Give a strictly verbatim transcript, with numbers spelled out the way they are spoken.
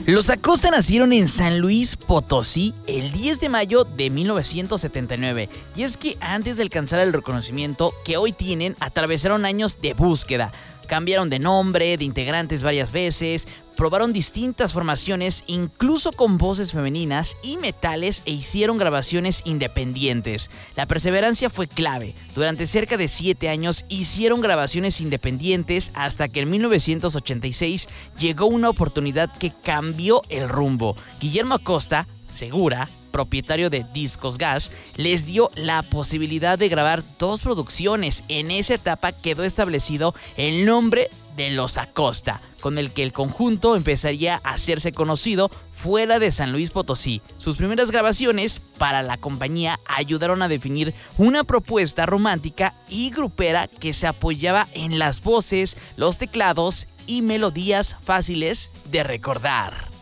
Los Acosta nacieron en San Luis Potosí el diez de mayo de mil novecientos setenta y nueve, y es que antes de alcanzar el reconocimiento que hoy tienen, atravesaron años de búsqueda. Cambiaron de nombre, de integrantes varias veces, probaron distintas formaciones, incluso con voces femeninas y metales, e hicieron grabaciones independientes. La perseverancia fue clave. Durante cerca de siete años hicieron grabaciones independientes hasta que en mil novecientos ochenta y seis llegó una oportunidad que cambió el rumbo. Guillermo Acosta Segura, propietario de Discos Gas, les dio la posibilidad de grabar dos producciones. En esa etapa quedó establecido el nombre de Los Acosta, con el que el conjunto empezaría a hacerse conocido fuera de San Luis Potosí. Sus primeras grabaciones para la compañía ayudaron a definir una propuesta romántica y grupera que se apoyaba en las voces, los teclados y melodías fáciles de recordar.